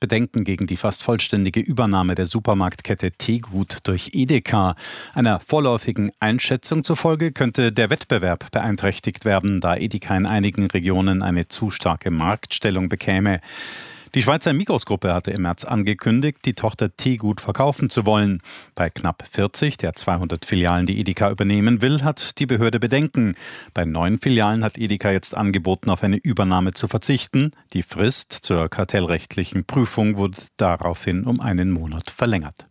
Bedenken gegen die fast vollständige Übernahme der Supermarktkette Tegut durch Edeka. Einer vorläufigen Einschätzung zufolge könnte der Wettbewerb beeinträchtigt werden, da Edeka in einigen Regionen eine zu starke Marktstellung bekäme. Die Schweizer Migros-Gruppe hatte im März angekündigt, die Tochter Tegut verkaufen zu wollen. Bei knapp 40 der 200 Filialen, die Edeka übernehmen will, hat die Behörde Bedenken. Bei 9 Filialen hat Edeka jetzt angeboten, auf eine Übernahme zu verzichten. Die Frist zur kartellrechtlichen Prüfung wurde daraufhin um einen Monat verlängert.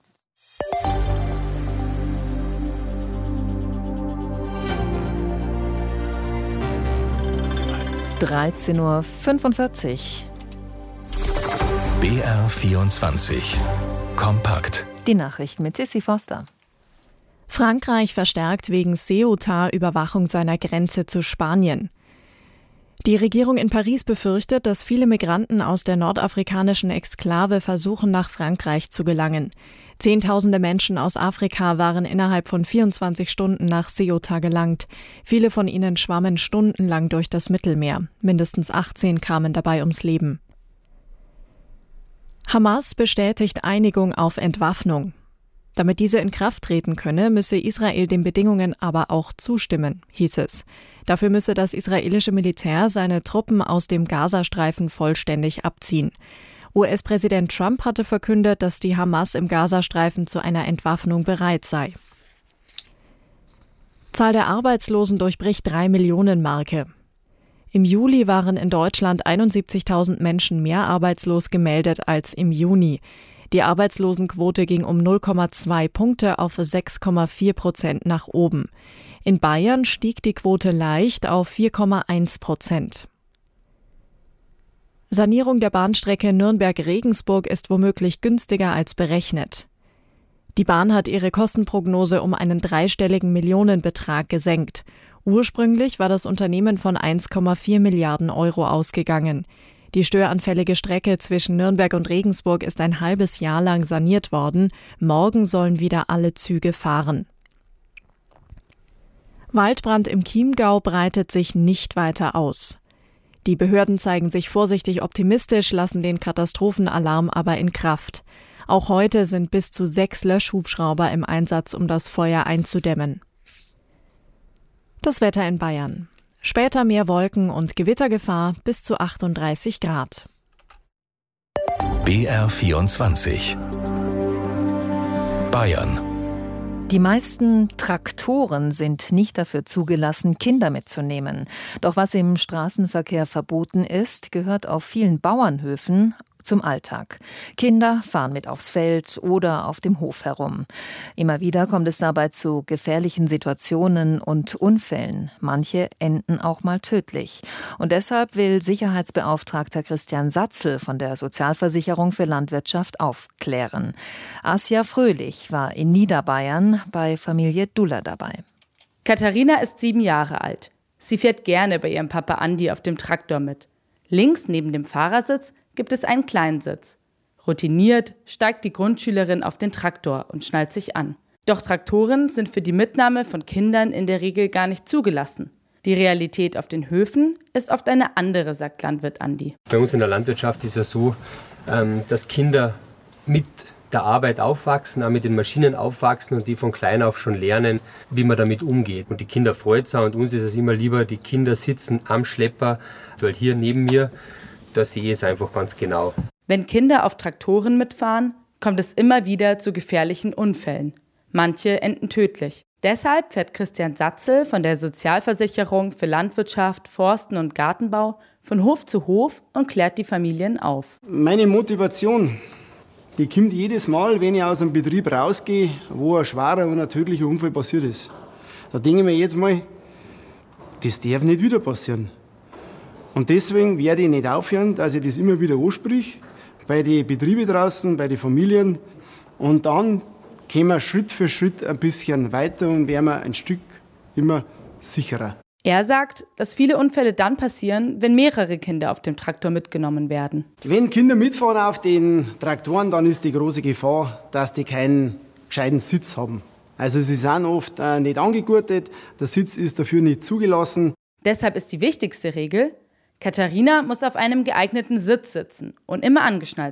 (13:45 Uhr). BR24 Kompakt. Die Nachrichten mit Sissi Foster. Frankreich verstärkt wegen Ceuta-Überwachung seiner Grenze zu Spanien. Die Regierung in Paris befürchtet, dass viele Migranten aus der nordafrikanischen Exklave versuchen, nach Frankreich zu gelangen. Zehntausende Menschen aus Afrika waren innerhalb von 24 Stunden nach Ceuta gelangt. Viele von ihnen schwammen stundenlang durch das Mittelmeer. Mindestens 18 kamen dabei ums Leben. Hamas bestätigt Einigung auf Entwaffnung. Damit diese in Kraft treten könne, müsse Israel den Bedingungen aber auch zustimmen, hieß es. Dafür müsse das israelische Militär seine Truppen aus dem Gazastreifen vollständig abziehen. US-Präsident Trump hatte verkündet, dass die Hamas im Gazastreifen zu einer Entwaffnung bereit sei. Zahl der Arbeitslosen durchbricht 3-Millionen-Marke. Im Juli waren in Deutschland 71.000 Menschen mehr arbeitslos gemeldet als im Juni. Die Arbeitslosenquote ging um 0,2 Punkte auf 6,4% nach oben. In Bayern stieg die Quote leicht auf 4,1%. Sanierung der Bahnstrecke Nürnberg-Regensburg ist womöglich günstiger als berechnet. Die Bahn hat ihre Kostenprognose um einen dreistelligen Millionenbetrag gesenkt. Ursprünglich war das Unternehmen von 1,4 Milliarden Euro ausgegangen. Die störanfällige Strecke zwischen Nürnberg und Regensburg ist ein halbes Jahr lang saniert worden. Morgen sollen wieder alle Züge fahren. Waldbrand im Chiemgau breitet sich nicht weiter aus. Die Behörden zeigen sich vorsichtig optimistisch, lassen den Katastrophenalarm aber in Kraft. Auch heute sind bis zu 6 Löschhubschrauber im Einsatz, um das Feuer einzudämmen. Das Wetter in Bayern. Später mehr Wolken und Gewittergefahr bis zu 38 Grad. BR24 Bayern. Die meisten Traktoren sind nicht dafür zugelassen, Kinder mitzunehmen. Doch was im Straßenverkehr verboten ist, gehört auf vielen Bauernhöfen zum Alltag. Kinder fahren mit aufs Feld oder auf dem Hof herum. Immer wieder kommt es dabei zu gefährlichen Situationen und Unfällen. Manche enden auch mal tödlich. Und deshalb will Sicherheitsbeauftragter Christian Satzl von der Sozialversicherung für Landwirtschaft aufklären. Asja Fröhlich war in Niederbayern bei Familie Duller dabei. Katharina ist 7 Jahre alt. Sie fährt gerne bei ihrem Papa Andi auf dem Traktor mit. Links neben dem Fahrersitz gibt es einen kleinen Sitz. Routiniert steigt die Grundschülerin auf den Traktor und schnallt sich an. Doch Traktoren sind für die Mitnahme von Kindern in der Regel gar nicht zugelassen. Die Realität auf den Höfen ist oft eine andere, sagt Landwirt Andi. Bei uns in der Landwirtschaft ist ja so, dass Kinder mit der Arbeit aufwachsen, auch mit den Maschinen aufwachsen und die von klein auf schon lernen, wie man damit umgeht. Und die Kinder freut es auch und uns ist es immer lieber, die Kinder sitzen am Schlepper, weil hier neben mir, da sehe ich es einfach ganz genau. Wenn Kinder auf Traktoren mitfahren, kommt es immer wieder zu gefährlichen Unfällen. Manche enden tödlich. Deshalb fährt Christian Satzl von der Sozialversicherung für Landwirtschaft, Forsten und Gartenbau von Hof zu Hof und klärt die Familien auf. Meine Motivation, die kommt jedes Mal, wenn ich aus einem Betrieb rausgehe, wo ein schwerer und ein tödlicher Unfall passiert ist. Da denke ich mir jetzt mal, das darf nicht wieder passieren. Und deswegen werde ich nicht aufhören, dass ich das immer wieder ansprich, bei den Betrieben draußen, bei den Familien. Und dann gehen wir Schritt für Schritt ein bisschen weiter und werden wir ein Stück immer sicherer. Er sagt, dass viele Unfälle dann passieren, wenn mehrere Kinder auf dem Traktor mitgenommen werden. Wenn Kinder mitfahren auf den Traktoren, dann ist die große Gefahr, dass die keinen gescheiten Sitz haben. Also sie sind oft nicht angegurtet, der Sitz ist dafür nicht zugelassen. Deshalb ist die wichtigste Regel: Katharina muss auf einem geeigneten Sitz sitzen und immer angeschnallt